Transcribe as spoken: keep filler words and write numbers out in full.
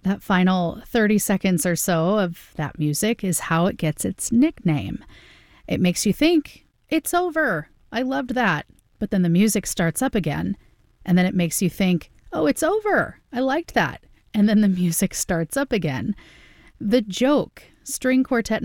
That final thirty seconds or so of that music is how it gets its nickname. It makes you think, it's over. I loved that. But then the music starts up again, and then it makes you think, oh, it's over. I liked that. And then the music starts up again. The Joke, string quartet